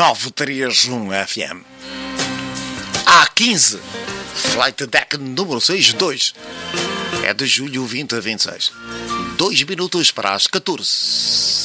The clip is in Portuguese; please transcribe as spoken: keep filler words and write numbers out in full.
nove três um F M. A quinze, Flight Deck número sessenta e dois. É de julho vinte a vinte e seis. Dois minutos para as catorze.